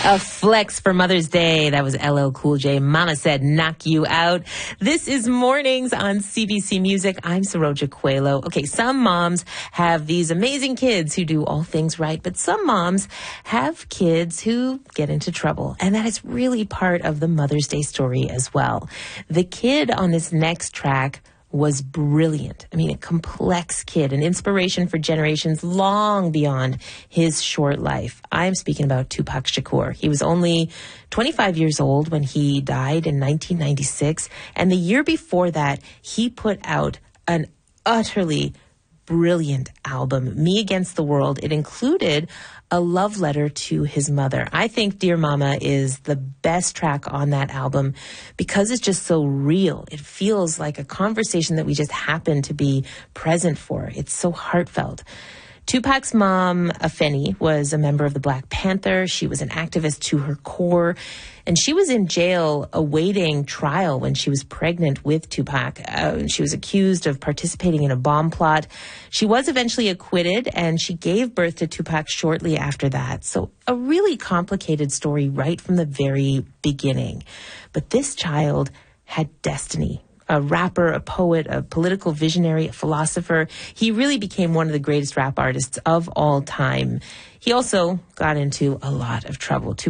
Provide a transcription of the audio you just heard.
A flex for Mother's Day. That was LL Cool J. Mama said, knock you out. This is Mornings on CBC Music. I'm Saroja Coelho. Okay, some moms have these amazing kids who do all things right, but some moms have kids who get into trouble. And that is really part of the Mother's Day story as well. The kid on this next track was brilliant. I mean, a complex kid, an inspiration for generations long beyond his short life. I'm speaking about Tupac Shakur. He was only 25 years old when he died in 1996. And the year before that, he put out an utterly brilliant album, Me Against the World. It included a love letter to his mother. I think Dear Mama is the best track on that album because it's just so real. It feels like a conversation that we just happen to be present for. It's so heartfelt. Tupac's mom, Afeni, was a member of the Black Panther. She was an activist to her core, and she was in jail awaiting trial when she was pregnant with Tupac. She was accused of participating in a bomb plot. She was eventually acquitted, and she gave birth to Tupac shortly after that. So a really complicated story right from the very beginning. But this child had destiny. A rapper, a poet, a political visionary, a philosopher. He really became one of the greatest rap artists of all time. He also got into a lot of trouble.